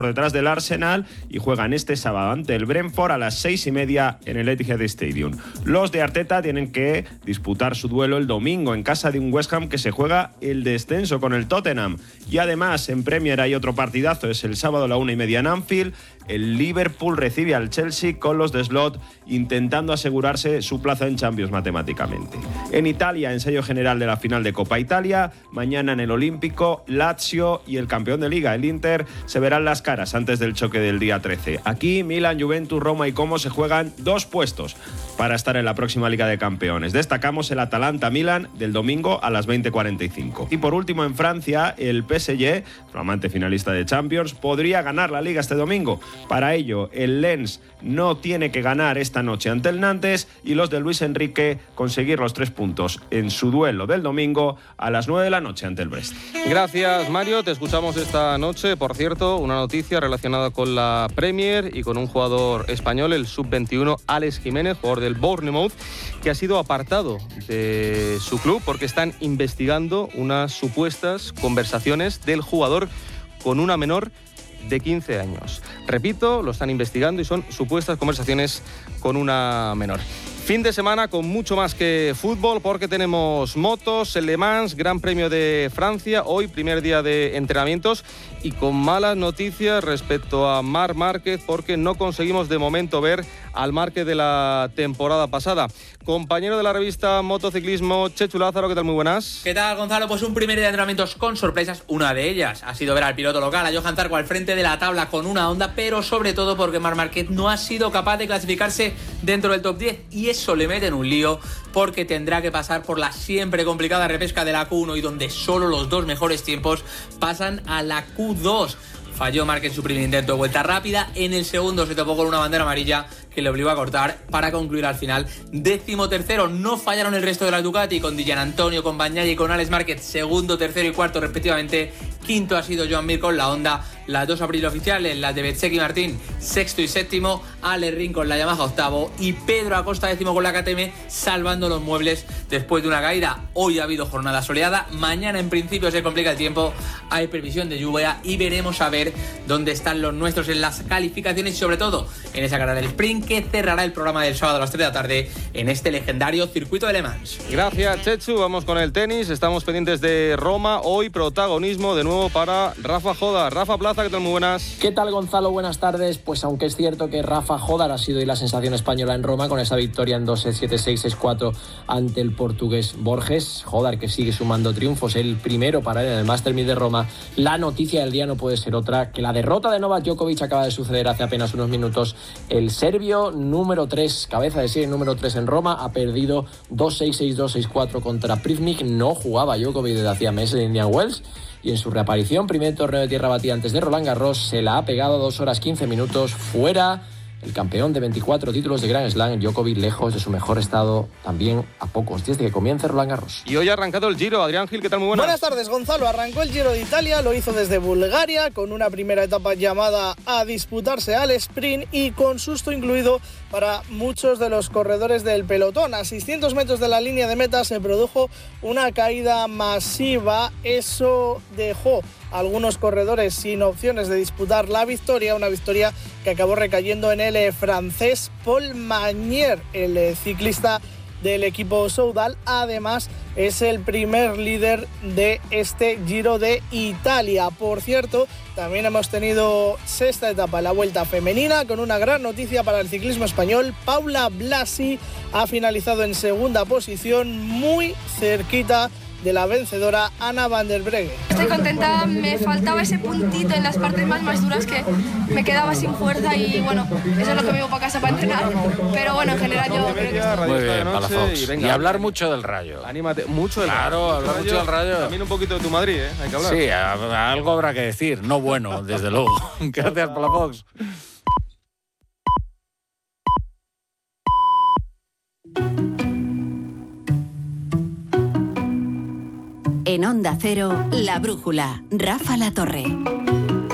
por detrás del Arsenal y juegan este sábado ante el Brentford a las 6:30 en el Etihad Stadium. Los de Arteta tienen que disputar su duelo el domingo en casa de un West Ham que se juega el descenso con el Tottenham. Y además en Premier hay otro partidazo, es el sábado a la 1:30 en Anfield. El Liverpool recibe al Chelsea con los de Slot intentando asegurarse su plaza en Champions matemáticamente. En Italia, ensayo general de la final de Copa Italia. Mañana en el Olímpico, Lazio y el campeón de Liga, el Inter, se verán las caras antes del choque del día 13. Aquí, Milan, Juventus, Roma y Como se juegan 2 puestos para estar en la próxima Liga de Campeones. Destacamos el Atalanta-Milan del domingo a las 20:45. Y por último, en Francia, el PSG, flamante finalista de Champions, podría ganar la Liga este domingo. Para ello, el Lens no tiene que ganar esta noche ante el Nantes y los de Luis Enrique conseguir los 3 puntos en su duelo del domingo a las 9 de la noche ante el Brest. Gracias, Mario. Te escuchamos esta noche. Por cierto, una noticia relacionada con la Premier y con un jugador español, el sub-21, Alex Jiménez, jugador del Bournemouth, que ha sido apartado de su club porque están investigando unas supuestas conversaciones del jugador con una menor de 15 años. Repito, lo están investigando y son supuestas conversaciones con una menor. Fin de semana con mucho más que fútbol porque tenemos motos, el Le Mans, Gran Premio de Francia, hoy primer día de entrenamientos y con malas noticias respecto a Marc Márquez porque no conseguimos de momento ver al Márquez de la temporada pasada. Compañero de la revista Motociclismo, Chechu Lázaro, ¿qué tal? Muy buenas. ¿Qué tal, Gonzalo? Pues un primer día de entrenamientos con sorpresas. Una de ellas ha sido ver al piloto local, a Johan Zarco, al frente de la tabla con una Honda, pero sobre todo porque Marc Márquez no ha sido capaz de clasificarse dentro del top 10 y eso le mete en un lío porque tendrá que pasar por la siempre complicada repesca de la Q1 y donde solo los 2 mejores tiempos pasan a la Q2. Falló Márquez en su primer intento de vuelta rápida, en el segundo se topó con una bandera amarilla que le obligó a cortar para concluir al final 13º. No fallaron el resto de la Ducati con Di Gianantonio, con Bagnaia y con Alex Márquez, segundo, tercero y cuarto respectivamente. Quinto ha sido Joan Mir con la Honda, las 2 abril oficiales, las de Bezzecchi y Martín, sexto y séptimo, Ale Rin con la Yamaha octavo y Pedro Acosta décimo con la KTM, salvando los muebles después de una caída. Hoy ha habido jornada soleada, mañana en principio se complica el tiempo, hay previsión de lluvia y veremos a ver dónde están los nuestros en las calificaciones y sobre todo en esa carrera del sprint que cerrará el programa del sábado a las 3 de la tarde en este legendario circuito de Le Mans. Gracias, Chechu. Vamos con el tenis. Estamos pendientes de Roma. Hoy protagonismo de nuevo para Rafa Jódar. Rafa Plaza, ¿qué tal? Muy buenas. ¿Qué tal, Gonzalo? Buenas tardes. Pues aunque es cierto que Rafa Jódar ha sido hoy la sensación española en Roma con esa victoria en 2 sets, 7-6, 6-4 ante el portugués Borges. Jódar que sigue sumando triunfos, el primero para él en el Master 1000 de Roma. La noticia del día no puede ser otra que la derrota de Novak Djokovic acaba de suceder hace apenas unos minutos. El serbio número 3, cabeza de serie número 3 en Roma, ha perdido 2-6, 6-2, 6-4 contra Privnik. No jugaba Djokovic desde hacía meses en Indian Wells y en su reaparición, primer torneo de tierra batida antes de Roland Garros, se la ha pegado 2 horas 15 minutos fuera. El campeón de 24 títulos de Grand Slam, Djokovic, lejos de su mejor estado, también a pocos días de que comience Roland Garros. Y hoy ha arrancado el Giro. Adrián Gil, ¿qué tal? Muy buenas. Buenas tardes, Gonzalo. Arrancó el Giro de Italia, lo hizo desde Bulgaria, con una primera etapa llamada a disputarse al sprint y con susto incluido para muchos de los corredores del pelotón. A 600 metros de la línea de meta se produjo una caída masiva. Eso dejó a algunos corredores sin opciones de disputar la victoria, una victoria que acabó recayendo en el francés Paul Magnier, el ciclista del equipo Soudal. Además, es el primer líder de este Giro de Italia. Por cierto, también hemos tenido sexta etapa en la Vuelta Femenina con una gran noticia para el ciclismo español. Paula Blasi ha finalizado en segunda posición, muy cerquita de la vencedora Anna van der Breggen. Estoy contenta, me faltaba ese puntito en las partes más duras que me quedaba sin fuerza y bueno, eso es lo que me llevo para casa para entrenar, pero bueno, en general yo creo que estoy muy bien, Palafox. Y hablar mucho del Rayo. Anímate, mucho del Rayo. Claro, hablar mucho del Rayo. También un poquito de tu Madrid, hay que hablar. Sí, algo habrá que decir, no bueno, desde luego. Gracias, Palafox. En Onda Cero, La Brújula, Rafa La Torre.